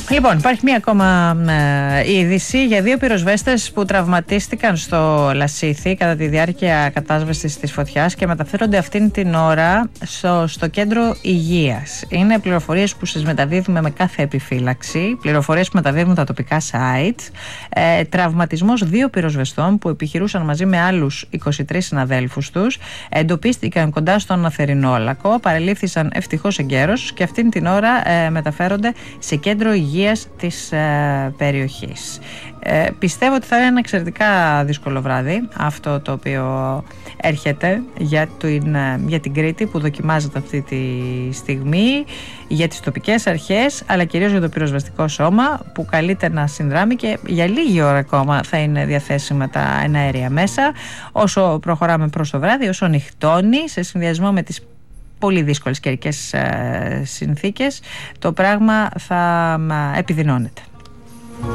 Λοιπόν, υπάρχει μία ακόμα είδηση για 2 πυροσβέστες που τραυματίστηκαν στο Λασίθι κατά τη διάρκεια κατάσβεσης της φωτιάς και μεταφέρονται αυτήν την ώρα στο κέντρο υγείας. Είναι πληροφορίες που σας μεταδίδουμε με κάθε επιφύλαξη, πληροφορίες που μεταδίδουν τα τοπικά sites. Τραυματισμός 2 πυροσβεστών που επιχειρούσαν μαζί με άλλους 23 συναδέλφους τους. Εντοπίστηκαν κοντά στον Αθερινόλακο, παρελήφθησαν ευτυχώς εγκαίρως και αυτήν την ώρα μεταφέρονται σε κέντρο υγείας της περιοχής. Πιστεύω ότι θα είναι ένα εξαιρετικά δύσκολο βράδυ αυτό το οποίο έρχεται για την Κρήτη, που δοκιμάζεται αυτή τη στιγμή, για τις τοπικές αρχές, αλλά κυρίως για το πυροσβεστικό σώμα που καλείται να συνδράμει και για λίγη ώρα ακόμα θα είναι διαθέσιμα τα εναέρια μέσα. Όσο προχωράμε προς το βράδυ, όσο νυχτώνει, σε συνδυασμό με τις πολύ δύσκολες καιρικές συνθήκες, το πράγμα θα επιδεινώνεται.